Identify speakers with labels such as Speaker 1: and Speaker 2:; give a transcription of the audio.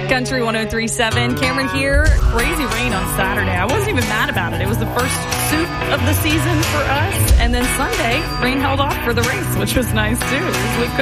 Speaker 1: Country 103.7. Cameron here. Crazy rain on Saturday. I wasn't even mad about it. It was the first soup of the season for us. And then Sunday, rain held off for the race, which was nice too.